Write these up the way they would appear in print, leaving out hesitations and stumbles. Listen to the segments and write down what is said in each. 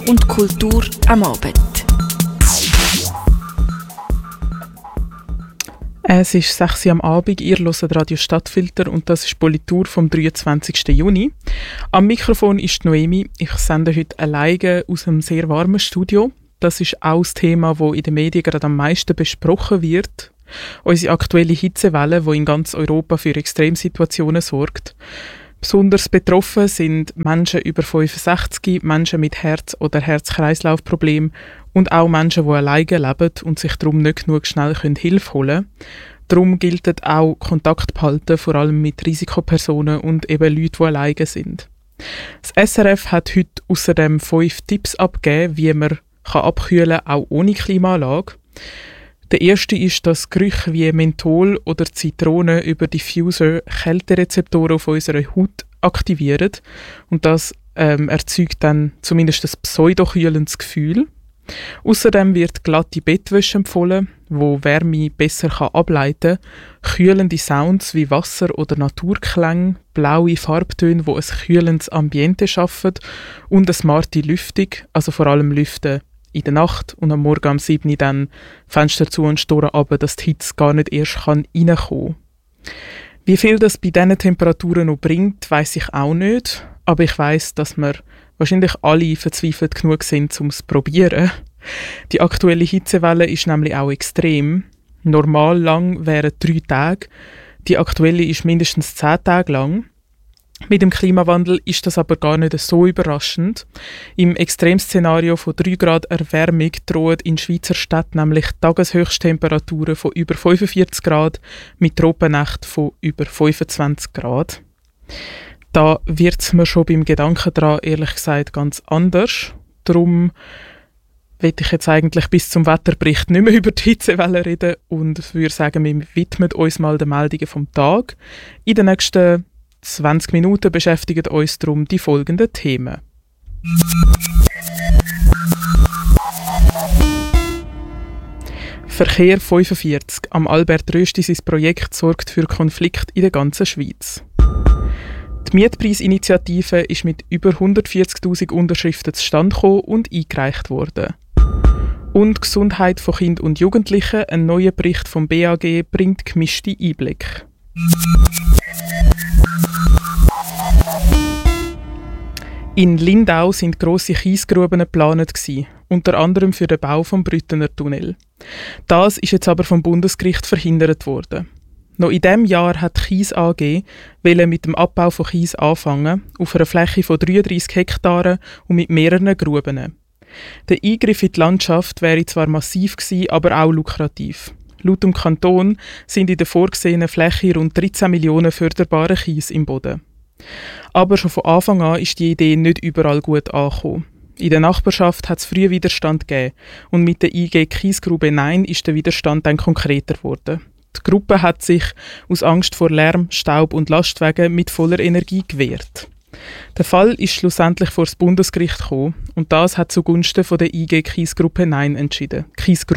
und Kultur am Abend. Es ist 6 Uhr am Abend, ihr hört Radio Stadtfilter und das ist Politur vom 23. Juni. Am Mikrofon ist Noemi. Ich sende heute alleine aus einem sehr warmen Studio. Das ist auch das Thema, das in den Medien gerade am meisten besprochen wird. Unsere aktuelle Hitzewelle, die in ganz Europa für Extremsituationen sorgt. Besonders betroffen sind Menschen über 65, Menschen mit Herz- oder Herz-Kreislauf-Problemen und auch Menschen, die alleine leben und sich darum nicht genug schnell Hilfe holen können. Darum gilt auch Kontakt behalten, vor allem mit Risikopersonen und eben Leuten, die alleine sind. Das SRF hat heute außerdem 5 Tipps abgegeben, wie man abkühlen kann, auch ohne Klimaanlage. Der erste ist, dass Gerüche wie Menthol oder Zitrone über Diffuser Kälterezeptoren auf unserer Haut aktivieren und das erzeugt dann zumindest ein pseudokühlendes Gefühl. Außerdem wird glatte Bettwäsche empfohlen, wo Wärme besser ableiten kann, kühlende Sounds wie Wasser oder Naturklänge, blaue Farbtöne, die ein kühlendes Ambiente schaffen und eine smarte Lüftung, also vor allem Lüften in der Nacht und am Morgen um 7 Uhr dann Fenster zu und Storen runter, dass die Hitze gar nicht erst reinkommen kann. Wie viel das bei diesen Temperaturen noch bringt, weiss ich auch nicht, aber ich weiss, dass wir wahrscheinlich alle verzweifelt genug sind, um es zu probieren. Die aktuelle Hitzewelle ist nämlich auch extrem. Normal lang wären 3 Tage, die aktuelle ist mindestens 10 Tage lang. Mit dem Klimawandel ist das aber gar nicht so überraschend. Im Extremszenario von 3 Grad Erwärmung drohen in Schweizer Städten nämlich Tageshöchsttemperaturen von über 45 Grad mit Tropennächten von über 25 Grad. Da wird es mir schon beim Gedanken daran, ehrlich gesagt, ganz anders. Darum will ich jetzt eigentlich bis zum Wetterbericht nicht mehr über die Hitzewelle reden und würde sagen, wir widmen uns mal den Meldungen vom Tag. In den nächsten 20 Minuten beschäftigen uns darum die folgenden Themen. Verkehr 45. Am Albert Rösti sein Projekt sorgt für Konflikt in der ganzen Schweiz. Die Mietpreisinitiative ist mit über 140'000 Unterschriften zustande gekommen und eingereicht worden. Und Gesundheit von Kindern und Jugendlichen, ein neuer Bericht vom BAG bringt gemischte Einblicke. In Lindau sind grosse Kiesgruben geplant gewesen, unter anderem für den Bau des Brüttener Tunnel. Das ist jetzt aber vom Bundesgericht verhindert worden. Noch in diesem Jahr hat die Kies AG mit dem Abbau von Kies anfangen, auf einer Fläche von 33 Hektaren und mit mehreren Gruben. Der Eingriff in die Landschaft wäre zwar massiv gewesen, aber auch lukrativ. Laut dem Kanton sind in der vorgesehenen Fläche rund 13 Millionen förderbare Kies im Boden. Aber schon von Anfang an ist die Idee nicht überall gut angekommen. In der Nachbarschaft hat es früh Widerstand gegeben und mit der IG Kiesgrube Nein ist der Widerstand dann konkreter geworden. Die Gruppe hat sich aus Angst vor Lärm, Staub und Lastwagen mit voller Energie gewehrt. Der Fall ist schlussendlich vor das Bundesgericht gekommen und das hat zugunsten von der IG Kiesgrube Nein entschieden.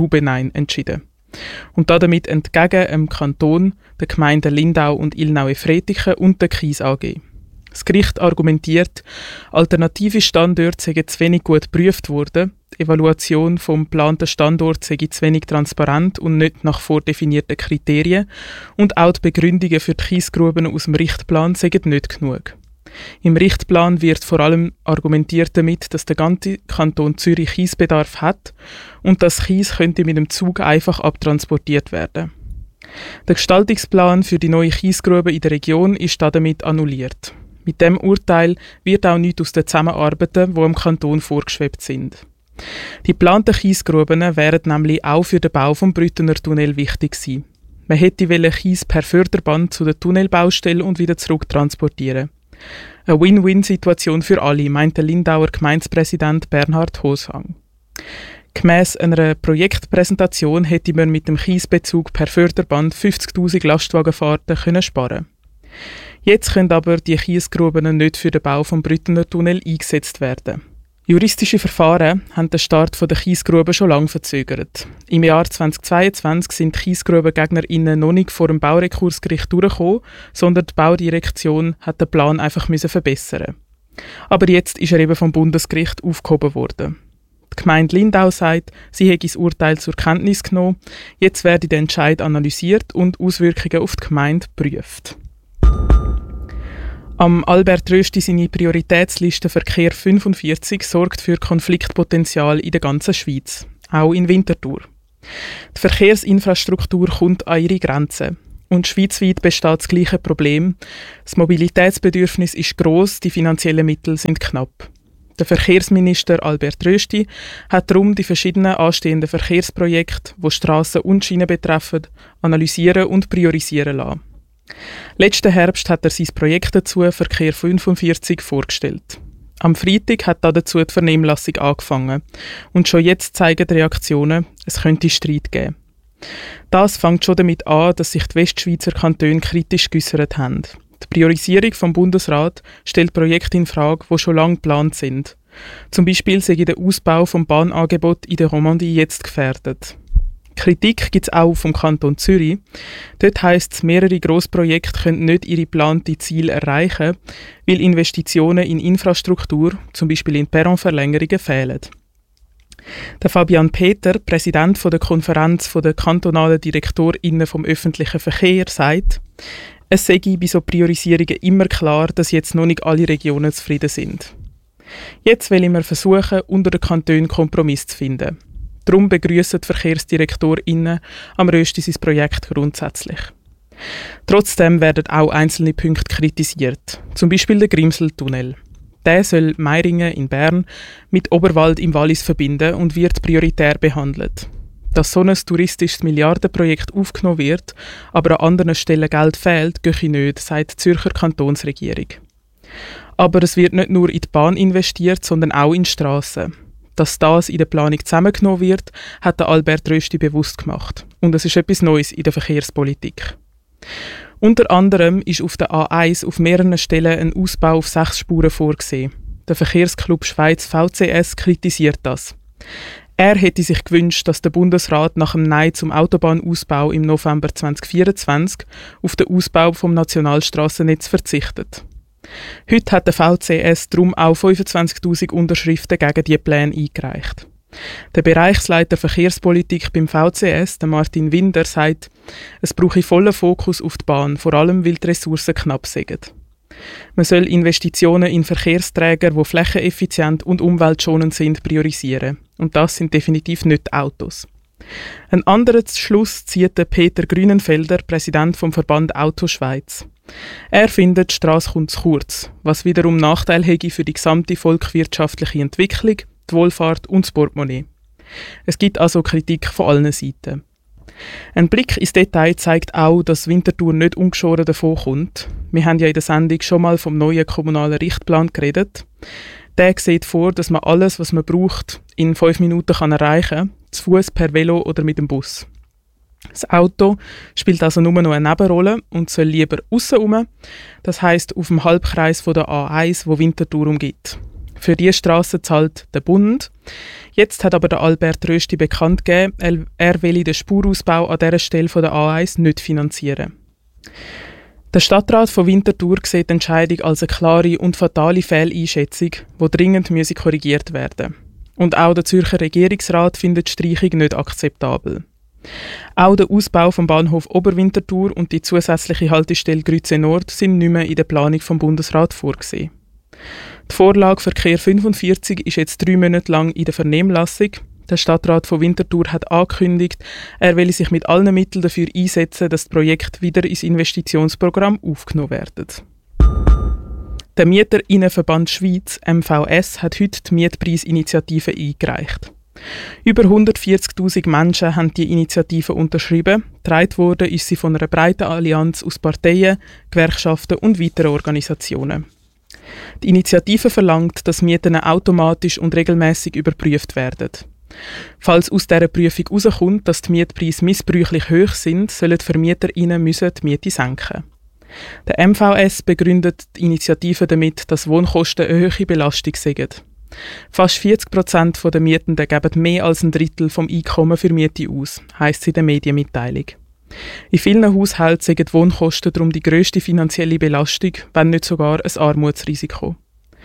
Und damit entgegen dem Kanton, den Gemeinden Lindau und Ilnau-Efretiken und der Kies AG. Das Gericht argumentiert, alternative Standorte seien zu wenig gut geprüft worden, die Evaluation vom geplanten Standort sei zu wenig transparent und nicht nach vordefinierten Kriterien und auch die Begründungen für die Kiesgruben aus dem Richtplan seien nicht genug. Im Richtplan wird vor allem argumentiert damit, dass der ganze Kanton Zürich Kiesbedarf hat und das Kies könnte mit dem Zug einfach abtransportiert werden. Der Gestaltungsplan für die neue Kiesgrube in der Region ist damit annulliert. Mit dem Urteil wird auch nichts aus den Zusammenarbeiten, die am Kanton vorgeschwebt sind. Die geplanten Kiesgruben wären nämlich auch für den Bau des Brüttener Tunnel wichtig gewesen. Man hätte Kies per Förderband zu der Tunnelbaustelle und wieder zurück transportieren. Eine Win-Win-Situation für alle, meint der Lindauer Gemeindepräsident Bernhard Hosang. Gemäss einer Projektpräsentation hätte man mit dem Kiesbezug per Förderband 50'000 Lastwagenfahrten sparen können. Jetzt können aber die Kiesgruben nicht für den Bau des Brüttener Tunnel eingesetzt werden. Juristische Verfahren haben den Start der Kiesgruben schon lange verzögert. Im Jahr 2022 sind die Kiesgrubengegner noch nicht vor dem Baurekursgericht durchgekommen, sondern die Baudirektion hat den Plan einfach verbessern. Aber jetzt ist er eben vom Bundesgericht aufgehoben worden. Die Gemeinde Lindau sagt, sie hätte das Urteil zur Kenntnis genommen. Jetzt werde der Entscheid analysiert und Auswirkungen auf die Gemeinde geprüft. Am Albert Rösti seine Prioritätsliste Verkehr 45 sorgt für Konfliktpotenzial in der ganzen Schweiz, auch in Winterthur. Die Verkehrsinfrastruktur kommt an ihre Grenzen. Und schweizweit besteht das gleiche Problem. Das Mobilitätsbedürfnis ist gross, die finanziellen Mittel sind knapp. Der Verkehrsminister Albert Rösti hat darum die verschiedenen anstehenden Verkehrsprojekte, die Strassen und Schienen betreffen, analysieren und priorisieren lassen. Letzten Herbst hat er sein Projekt dazu, Verkehr 45, vorgestellt. Am Freitag hat dazu die Vernehmlassung angefangen. Und schon jetzt zeigen die Reaktionen, es könnte Streit geben. Das fängt schon damit an, dass sich die Westschweizer Kantone kritisch geäussert haben. Die Priorisierung vom Bundesrat stellt Projekte in Frage, die schon lange geplant sind. Zum Beispiel sei der Ausbau vom Bahnangebot in der Romandie jetzt gefährdet. Kritik gibt es auch vom Kanton Zürich. Dort heisst es, mehrere Grossprojekte können nicht ihre geplanten Ziele erreichen, weil Investitionen in Infrastruktur, zum Beispiel in Perronverlängerungen, fehlen. Der Fabian Peter, Präsident der Konferenz der kantonalen DirektorInnen vom öffentlichen Verkehr, sagt, es sei bei so Priorisierungen immer klar, dass jetzt noch nicht alle Regionen zufrieden sind. Jetzt wollen wir versuchen, unter den Kantonen Kompromiss zu finden. Darum begrüssen die VerkehrsdirektorInnen am Rösti sein Projekt grundsätzlich. Trotzdem werden auch einzelne Punkte kritisiert, zum Beispiel der Grimseltunnel. Der soll Meiringen in Bern mit Oberwald im Wallis verbinden und wird prioritär behandelt. Dass so ein touristisches Milliardenprojekt aufgenommen wird, aber an anderen Stellen Geld fehlt, gehe nicht, sagt die Zürcher Kantonsregierung. Aber es wird nicht nur in die Bahn investiert, sondern auch in Strassen. Dass das in der Planung zusammengenommen wird, hat der Albert Rösti bewusst gemacht. Und es ist etwas Neues in der Verkehrspolitik. Unter anderem ist auf der A1 auf mehreren Stellen ein Ausbau auf 6 Spuren vorgesehen. Der Verkehrsclub Schweiz VCS kritisiert das. Er hätte sich gewünscht, dass der Bundesrat nach dem Nein zum Autobahnausbau im November 2024 auf den Ausbau vom Nationalstrassennetz verzichtet. Heute hat der VCS darum auch 25'000 Unterschriften gegen diese Pläne eingereicht. Der Bereichsleiter Verkehrspolitik beim VCS, der Martin Winder, sagt, es brauche vollen Fokus auf die Bahn, vor allem weil die Ressourcen knapp sind. Man soll Investitionen in Verkehrsträger, die flächeneffizient und umweltschonend sind, priorisieren. Und das sind definitiv nicht Autos. Ein anderen Schluss zieht der Peter Grünenfelder, Präsident vom Verband Auto Schweiz. Er findet, die Strasse kommt zu kurz, was wiederum Nachteil hätte für die gesamte volkswirtschaftliche Entwicklung, die Wohlfahrt und das Portemonnaie. Es gibt also Kritik von allen Seiten. Ein Blick ins Detail zeigt auch, dass Winterthur nicht ungeschoren davonkommt. Wir haben ja in der Sendung schon mal vom neuen kommunalen Richtplan geredet. Der sieht vor, dass man alles, was man braucht, in 5 Minuten erreichen kann, zu Fuß, per Velo oder mit dem Bus. Das Auto spielt also nur noch eine Nebenrolle und soll lieber aussen rum, das heisst auf dem Halbkreis von der A1, wo Winterthur umgibt. Für diese Strasse zahlt der Bund. Jetzt hat aber der Albert Rösti bekannt gegeben, er will den Spurausbau an dieser Stelle von der A1 nicht finanzieren. Der Stadtrat von Winterthur sieht die Entscheidung als eine klare und fatale Fehleinschätzung, die dringend korrigiert werden müsse. Und auch der Zürcher Regierungsrat findet die Streichung nicht akzeptabel. Auch der Ausbau vom Bahnhof Oberwinterthur und die zusätzliche Haltestelle Grütze Nord sind nicht mehr in der Planung vom Bundesrat vorgesehen. Die Vorlage Verkehr 45 ist jetzt 3 Monate lang in der Vernehmlassung. Der Stadtrat von Winterthur hat angekündigt, er will sich mit allen Mitteln dafür einsetzen, dass das Projekt wieder ins Investitionsprogramm aufgenommen wird. Der Mieterinnenverband Schweiz, MVS, hat heute die Mietpreisinitiative eingereicht. Über 140'000 Menschen haben die Initiative unterschrieben. Getragen worden ist sie von einer breiten Allianz aus Parteien, Gewerkschaften und weiteren Organisationen. Die Initiative verlangt, dass Mieten automatisch und regelmäßig überprüft werden. Falls aus dieser Prüfung herauskommt, dass die Mietpreise missbräuchlich hoch sind, sollen die VermieterInnen die Miete senken. Der MVS begründet die Initiative damit, dass Wohnkosten eine hohe Belastung sind. Fast 40% der Mietenden geben mehr als ein Drittel vom Einkommen für Miete aus, heisst es in der Medienmitteilung. In vielen Haushalten sind die Wohnkosten darum die grösste finanzielle Belastung, wenn nicht sogar ein Armutsrisiko.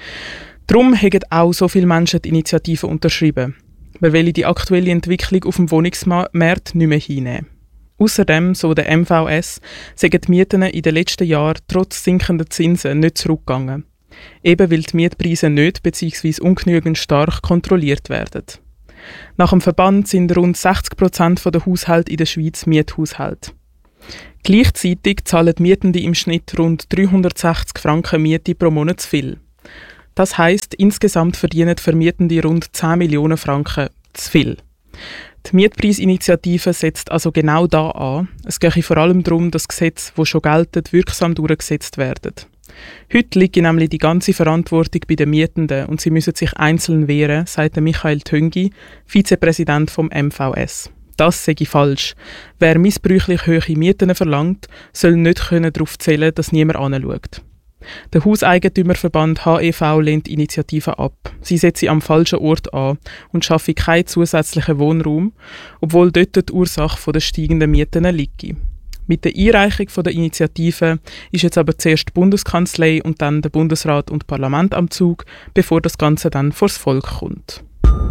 Darum haben auch so viele Menschen die Initiative unterschrieben. Wir wollen die aktuelle Entwicklung auf dem Wohnungsmarkt nicht mehr hinnehmen. Außerdem, so der MVS, sind die Mieten in den letzten Jahren trotz sinkender Zinsen nicht zurückgegangen. Eben weil die Mietpreise nicht bzw. ungenügend stark kontrolliert werden. Nach dem Verband sind rund 60% der Haushalte in der Schweiz Miethaushalte. Gleichzeitig zahlen Mietende im Schnitt rund 360 Franken Miete pro Monat zu viel. Das heisst, insgesamt verdienen Vermietende rund 10 Millionen Franken zu viel. Die Mietpreisinitiative setzt also genau da an. Es gehe vor allem darum, dass Gesetze, die schon gelten, wirksam durchgesetzt werden. Heute liegt nämlich die ganze Verantwortung bei den Mietenden und sie müssen sich einzeln wehren, sagt Michael Töngi, Vizepräsident vom MVS. Das sei falsch. Wer missbräuchlich hohe Mieten verlangt, soll nicht darauf zählen können, dass niemand anschaut. Der Hauseigentümerverband HEV lehnt die Initiative ab. Sie setzt sie am falschen Ort an und schaffe keinen zusätzlichen Wohnraum, obwohl dort die Ursache der steigenden Mieten liegt. Mit der Einreichung der Initiative ist jetzt aber zuerst die Bundeskanzlei und dann der Bundesrat und Parlament am Zug, bevor das Ganze dann vors Volk kommt.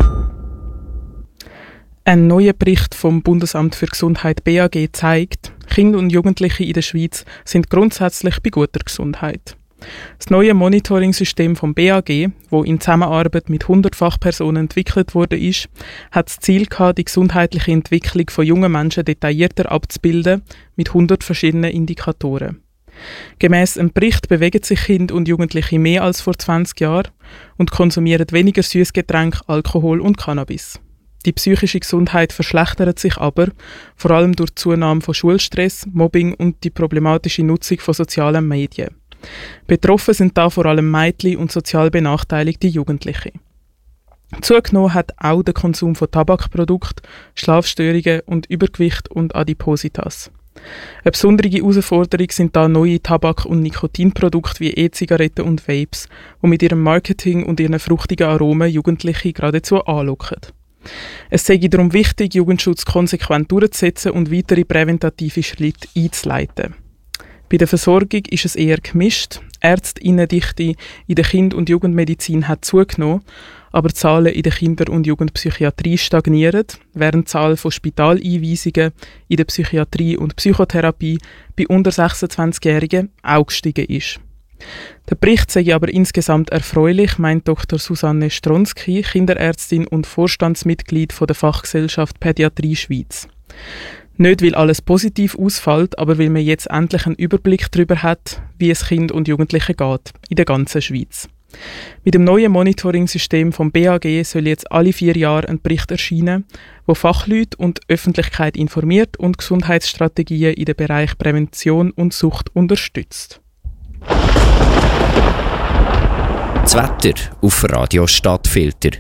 Ein neuer Bericht vom Bundesamt für Gesundheit BAG zeigt, Kinder und Jugendliche in der Schweiz sind grundsätzlich bei guter Gesundheit. Das neue Monitoring-System vom BAG, das in Zusammenarbeit mit 100 Fachpersonen entwickelt wurde, hat das Ziel gehabt, die gesundheitliche Entwicklung von jungen Menschen detaillierter abzubilden, mit 100 verschiedenen Indikatoren. Gemäss einem Bericht bewegen sich Kinder und Jugendliche mehr als vor 20 Jahren und konsumieren weniger Süßgetränke, Alkohol und Cannabis. Die psychische Gesundheit verschlechtert sich aber, vor allem durch die Zunahme von Schulstress, Mobbing und die problematische Nutzung von sozialen Medien. Betroffen sind da vor allem Mädchen und sozial benachteiligte Jugendliche. Zugenommen hat auch der Konsum von Tabakprodukten, Schlafstörungen und Übergewicht und Adipositas. Eine besondere Herausforderung sind da neue Tabak- und Nikotinprodukte wie E-Zigaretten und Vapes, die mit ihrem Marketing und ihren fruchtigen Aromen Jugendliche geradezu anlocken. Es sei darum wichtig, Jugendschutz konsequent durchzusetzen und weitere präventative Schritte einzuleiten. Bei der Versorgung ist es eher gemischt. Ärztinnendichte in der Kinder- und Jugendmedizin hat zugenommen, aber die Zahlen in der Kinder- und Jugendpsychiatrie stagnieren, während die Zahl von Spitaleinweisungen in der Psychiatrie und Psychotherapie bei unter 26-Jährigen auch gestiegen ist. Der Bericht sei aber insgesamt erfreulich, meint Dr. Susanne Stronski, Kinderärztin und Vorstandsmitglied der Fachgesellschaft Pädiatrie Schweiz. Nicht, weil alles positiv ausfällt, aber weil man jetzt endlich einen Überblick darüber hat, wie es Kindern und Jugendlichen geht, in der ganzen Schweiz. Mit dem neuen Monitoring-System vom BAG soll jetzt alle 4 Jahre ein Bericht erscheinen, wo Fachleute und die Öffentlichkeit informiert und Gesundheitsstrategien in den Bereich Prävention und Sucht unterstützt. Das Wetter auf Radio Stadtfilter.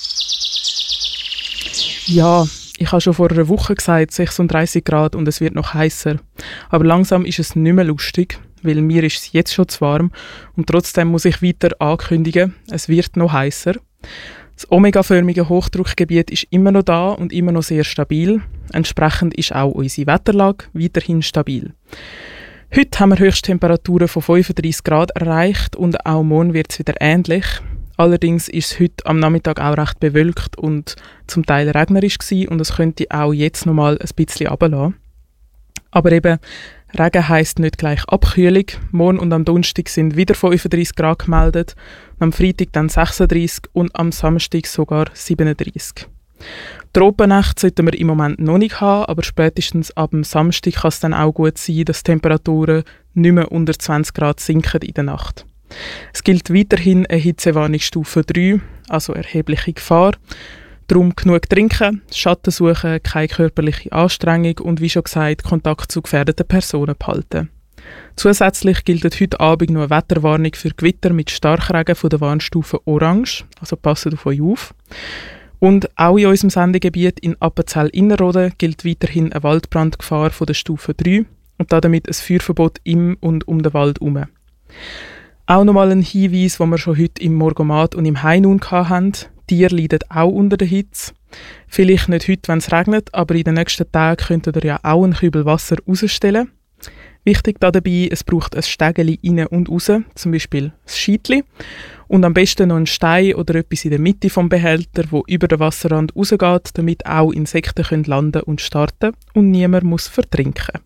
Ja, ich habe schon vor einer Woche gesagt, 36 Grad und es wird noch heißer. Aber langsam ist es nicht mehr lustig, weil mir ist es jetzt schon zu warm und trotzdem muss ich weiter ankündigen, es wird noch heißer. Das omegaförmige Hochdruckgebiet ist immer noch da und immer noch sehr stabil. Entsprechend ist auch unsere Wetterlage weiterhin stabil. Heute haben wir Höchsttemperaturen von 35 Grad erreicht und auch morgen wird es wieder ähnlich. Allerdings ist es heute am Nachmittag auch recht bewölkt und zum Teil regnerisch gewesen und es könnte auch jetzt noch mal ein bisschen runterlassen. Aber eben, Regen heisst nicht gleich Abkühlung. Morgen und am Donnerstag sind wieder 35 Grad gemeldet, am Freitag dann 36 und am Samstag sogar 37. Tropennacht sollten wir im Moment noch nicht haben, aber spätestens ab dem Samstag kann es dann auch gut sein, dass die Temperaturen nicht mehr unter 20 Grad sinken in der Nacht. Es gilt weiterhin eine Hitzewarnungsstufe 3, also erhebliche Gefahr. Darum genug trinken, Schatten suchen, keine körperliche Anstrengung und wie schon gesagt, Kontakt zu gefährdeten Personen behalten. Zusätzlich gilt heute Abend noch eine Wetterwarnung für Gewitter mit Starkregen von der Warnstufe Orange, also passt auf euch auf. Und auch in unserem Sendegebiet in Appenzell-Innerrhoden gilt weiterhin eine Waldbrandgefahr von der Stufe 3 und damit ein Feuerverbot im und um den Wald herum. Auch nochmal ein Hinweis, den wir schon heute im Morgomat und im Hainun hatten. Tiere leiden auch unter der Hitze. Vielleicht nicht heute, wenn es regnet, aber in den nächsten Tagen könntet ihr ja auch einen Kübel Wasser rausstellen. Wichtig dabei, es braucht ein Stegeli rein und raus, zum Beispiel ein Scheitli. Und am besten noch ein Stein oder etwas in der Mitte vom Behälter, wo über den Wasserrand rausgeht, damit auch Insekten können landen und starten und niemand muss vertrinken.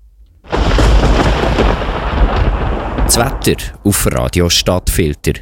Das Wetter auf Radio Stadtfilter.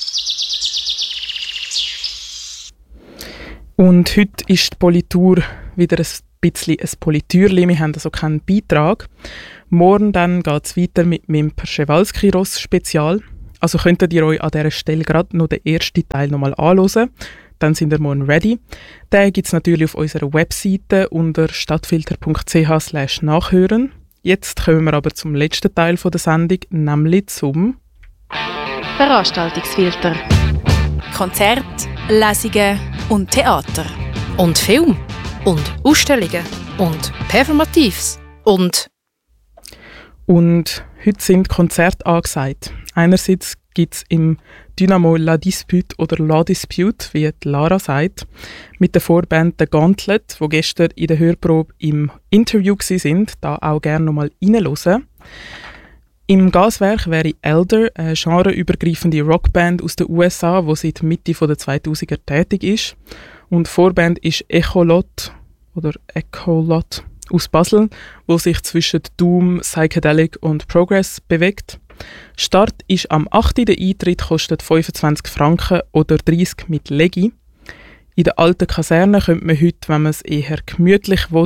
Und heute ist die Politur wieder ein bisschen ein Politürli. Wir haben also keinen Beitrag. Morgen dann geht es weiter mit meinem Przewalski-Ross-Spezial. Also könntet ihr euch an dieser Stelle gerade noch den ersten Teil nochmal anhören. Dann sind wir morgen ready. Den gibt es natürlich auf unserer Webseite unter stadtfilter.ch/nachhören. Jetzt kommen wir aber zum letzten Teil der Sendung, nämlich zum Veranstaltungsfilter. Konzerte, Lesungen und Theater. Und Film. Und Ausstellungen. Und Performatives. Und heute sind Konzerte angesagt. Einerseits gibt es im Dynamo La Dispute oder La Dispute, wie die Lara sagt, mit der Vorband The Gauntlet, die gestern in der Hörprobe im Interview waren, da auch gerne nochmal reinhören. Im Gaswerk wäre Elder, eine genreübergreifende Rockband aus den USA, die seit Mitte der 2000er tätig ist. Und die Vorband ist Echolot aus Basel, wo sich zwischen Doom, Psychedelic und Progress bewegt. Start ist am 8. Der Eintritt kostet 25 Franken oder 30 mit Legi. In der alten Kaserne könnte man heute, wenn man es eher gemütlich will,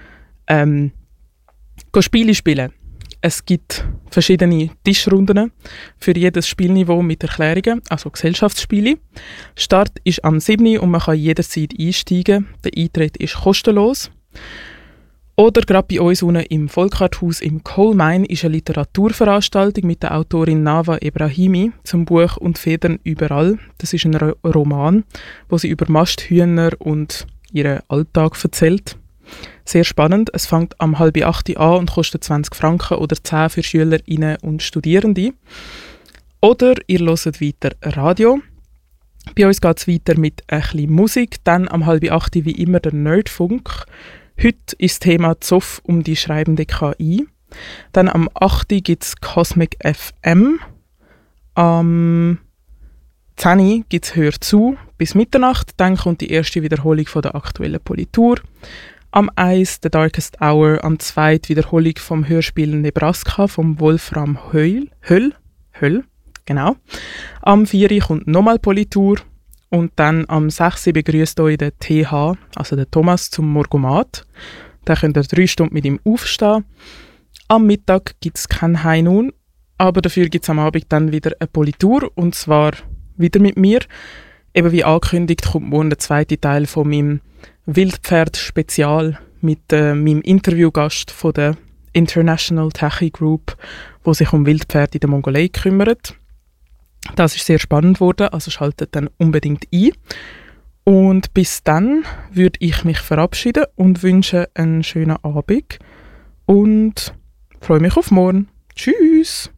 Spiele spielen. Es gibt verschiedene Tischrunden für jedes Spielniveau mit Erklärungen, also Gesellschaftsspiele. Start ist am 7. und man kann jederzeit einsteigen. Der Eintritt ist kostenlos. Oder gerade bei uns unten im Volkart-Haus im Coal Mine ist eine Literaturveranstaltung mit der Autorin Nava Ebrahimi zum Buch «Und Federn überall». Das ist ein Roman, wo sie über Masthühner und ihren Alltag erzählt. Sehr spannend. Es fängt am 7:30 an und kostet 20 Franken oder 10 für SchülerInnen und Studierende. Oder ihr hört weiter Radio. Bei uns geht es weiter mit ein bisschen Musik. Dann am 7:30 wie immer der Nerdfunk. Heute ist das Thema Zoff um die schreibende KI. Dann am 8. gibt es Cosmic FM. Am 10. gibt es Hör zu bis Mitternacht. Dann kommt die erste Wiederholung von der aktuellen Politur. Am 1. The Darkest Hour. Am 2. Wiederholung vom Hörspiel Nebraska vom Wolfram Höll. Genau. Am 4. kommt nochmal Politur. Und dann am 6. begrüßt euch der TH, also der Thomas, zum Morgomat. Da könnt ihr 3 Stunden mit ihm aufstehen. Am Mittag gibt es kein High Noon, aber dafür gibt es am Abend dann wieder eine Politur, und zwar wieder mit mir. Eben wie angekündigt kommt morgen der zweite Teil von meinem Wildpferd-Spezial mit meinem Interviewgast von der International Tachi Group, wo sich um Wildpferde in der Mongolei kümmert. Das ist sehr spannend geworden, also schaltet dann unbedingt ein. Und bis dann würde ich mich verabschieden und wünsche einen schönen Abend und freue mich auf morgen. Tschüss!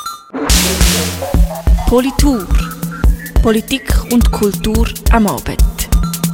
Politur. Politik und Kultur am Abend.